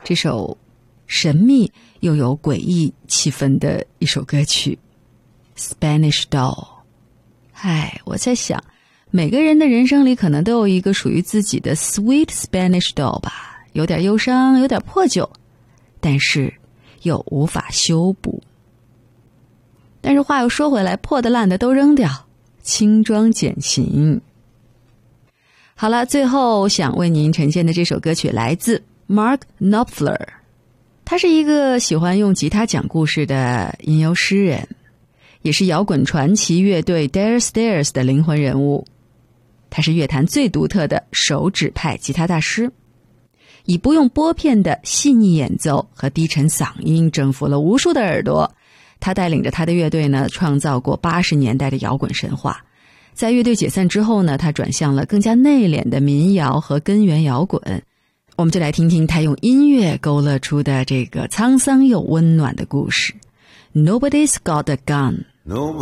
这首神秘又有诡异气氛的一首歌曲 Spanish Doll。 我在想每个人的人生里可能都有一个属于自己的 Sweet Spanish Doll 吧，有点忧伤，有点破旧，但是又无法修补。但是话又说回来，破的烂的都扔掉，轻装简行。好了，最后想为您呈现的这首歌曲来自 Mark Knopfler， 他是一个喜欢用吉他讲故事的吟游诗人，也是摇滚传奇乐队 Dire Straits 的灵魂人物。他是乐坛最独特的手指派吉他大师，以不用拨片的细腻演奏和低沉嗓音征服了无数的耳朵。他带领着他的乐队呢，创造过80年代的摇滚神话。在乐队解散之后呢，他转向了更加内敛的民谣和根源摇滚。我们就来听听他用音乐勾勒出的这个沧桑又温暖的故事。Nobody's got a gun.